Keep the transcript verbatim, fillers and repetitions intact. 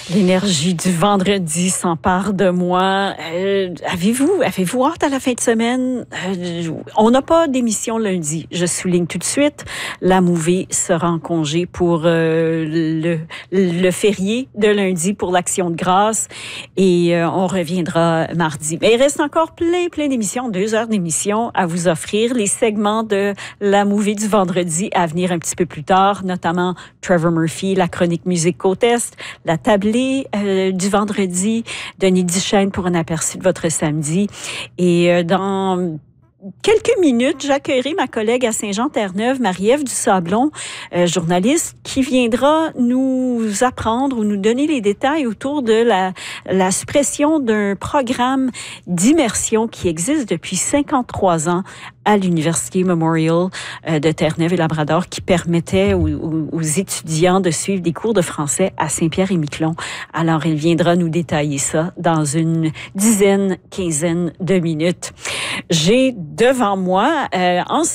L'énergie du vendredi s'empare de moi. Euh, avez-vous, avez-vous hâte à la fin de semaine? Euh, on n'a pas d'émission lundi. Je souligne tout de suite, la Mouvée sera en congé pour euh, le, le férié de lundi pour l'Action de grâce et euh, on reviendra mardi. Mais il reste encore plein, plein d'émissions, deux heures d'émissions à vous offrir. Les segments de la Mouvée du vendredi à venir un petit peu plus tard, notamment Trevor Murphy, la chronique musique côte-est, la tablée Euh, du vendredi, Denis Duchesne pour un aperçu de votre samedi. Et euh, dans quelques minutes, j'accueillerai ma collègue à Saint-Jean-Terre-Neuve, Marie-Ève Dusablon, euh, journaliste, qui viendra nous apprendre ou nous donner les détails autour de la, la suppression d'un programme d'immersion qui existe depuis cinquante-trois ans à l'Université Memorial euh, de Terre-Neuve et Labrador, qui permettait aux, aux, aux étudiants de suivre des cours de français à Saint-Pierre-et-Miquelon. Alors, elle viendra nous détailler ça dans une dizaine, quinzaine de minutes. J'ai devant moi, euh, en